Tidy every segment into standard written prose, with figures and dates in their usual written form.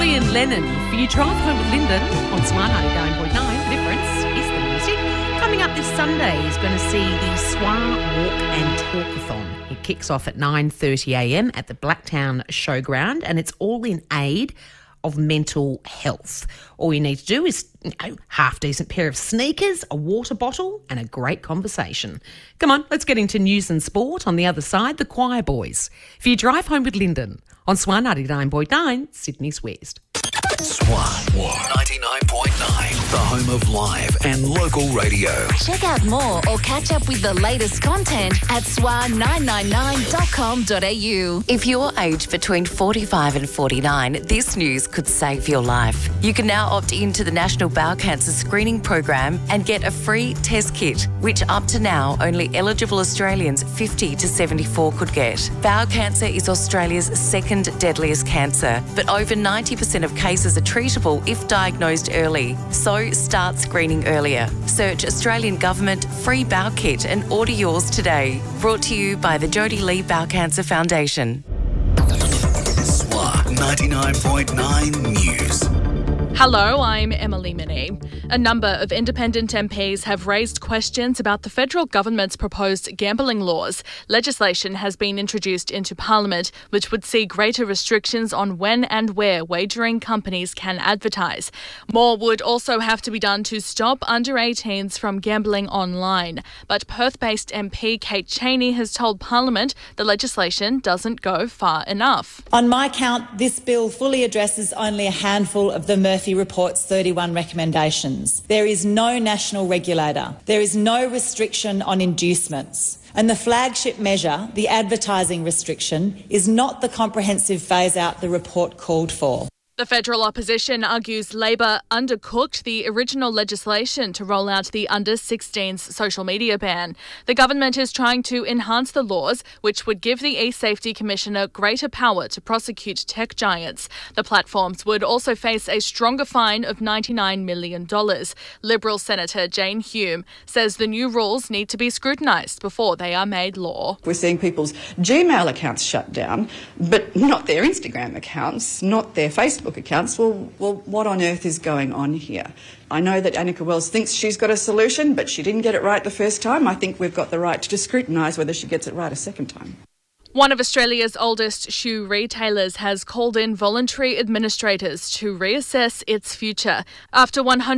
Julian Lennon for your drive home with Lyndon on Smart 99.9. The difference is the music. Coming up this Sunday is going to see the SWA Walk and Talkathon. It kicks off at 9:30am at the Blacktown Showground, and it's all in aid of mental health. All you need to do is, half-decent pair of sneakers, a water bottle and a great conversation. Come on, let's get into news and sport. On the other side, the Choir Boys for your drive home with Lyndon on SWA 99.9, Sydney's West. SWA 99.9, the home of live and local radio. Check out more or catch up with the latest content at swa999.com.au. If you're aged between 45 and 49, this news could save your life. You can now opt into the National Bowel Cancer Screening Program and get a free test kit, which up to now only eligible Australians 50 to 74 could get. Bowel cancer is Australia's second deadliest cancer, but over 90% of cases are treatable if diagnosed early. So start screening earlier. Search Australian Government Free Bowel Kit and order yours today. Brought to you by the Jodie Lee Bowel Cancer Foundation. SWA 99.9 News. Hello, I'm Emily Minnie. A number of independent MPs have raised questions about the federal government's proposed gambling laws. Legislation has been introduced into Parliament, which would see greater restrictions on when and where wagering companies can advertise. More would also have to be done to stop under-18s from gambling online. But Perth-based MP Kate Chaney has told Parliament the legislation doesn't go far enough. On my count, this bill fully addresses only a handful of the Murphy Report's 31 recommendations. There is no national regulator. There is no restriction on inducements. And the flagship measure, the advertising restriction, is not the comprehensive phase-out the report called for. The federal opposition argues Labor undercooked the original legislation to roll out the under-16s social media ban. The government is trying to enhance the laws, which would give the eSafety Commissioner greater power to prosecute tech giants. The platforms would also face a stronger fine of $99 million. Liberal Senator Jane Hume says the new rules need to be scrutinised before they are made law. We're seeing people's Gmail accounts shut down, but not their Instagram accounts, not their Facebook accounts. Well, what on earth is going on here? I know that Annika Wells thinks she's got a solution, but she didn't get it right the first time. I think we've got the right to scrutinise whether she gets it right a second time. One of Australia's oldest shoe retailers has called in voluntary administrators to reassess its future. After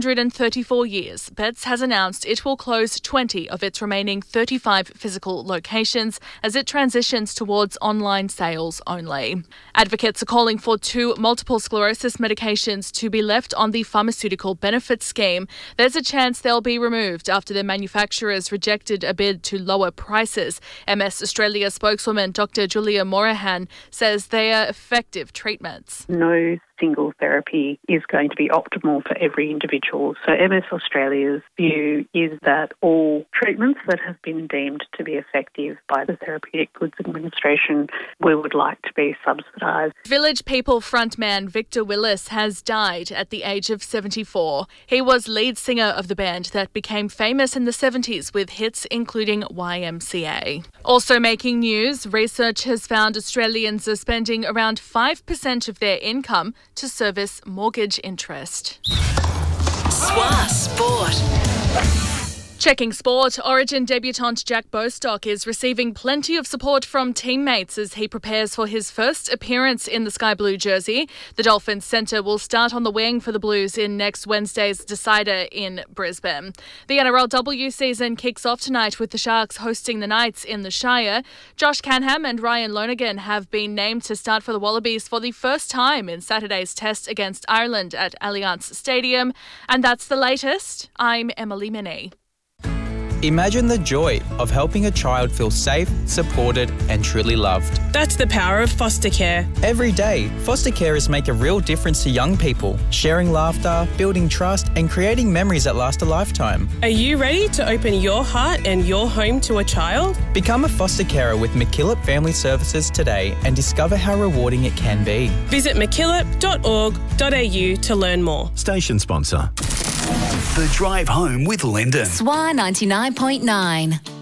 134 years, Bets has announced it will close 20 of its remaining 35 physical locations as it transitions towards online sales only. Advocates are calling for 2 multiple sclerosis medications to be left on the pharmaceutical benefits scheme. There's a chance they'll be removed after the manufacturers rejected a bid to lower prices. MS Australia spokeswoman Dr. Julia Morahan says they are effective treatments. No single therapy is going to be optimal for every individual. So MS Australia's view is that all treatments that have been deemed to be effective by the Therapeutic Goods Administration, we would like to be subsidised. Village People frontman Victor Willis has died at the age of 74. He was lead singer of the band that became famous in the 70s with hits including YMCA. Also making news, research has found Australians are spending around 5% of their income to service mortgage interest. SWA Sport. Checking sport, Origin debutant Jack Bostock is receiving plenty of support from teammates as he prepares for his first appearance in the Sky Blue jersey. The Dolphins centre will start on the wing for the Blues in next Wednesday's decider in Brisbane. The NRLW season kicks off tonight with the Sharks hosting the Knights in the Shire. Josh Canham and Ryan Lonergan have been named to start for the Wallabies for the first time in Saturday's test against Ireland at Allianz Stadium. And that's the latest. I'm Emily Minnie. Imagine the joy of helping a child feel safe, supported and truly loved. That's the power of foster care. Every day, foster carers make a real difference to young people, sharing laughter, building trust and creating memories that last a lifetime. Are you ready to open your heart and your home to a child? Become a foster carer with MacKillop Family Services today and discover how rewarding it can be. Visit mackillop.org.au to learn more. Station sponsor. The Drive Home with Lyndon. SWA 99.9.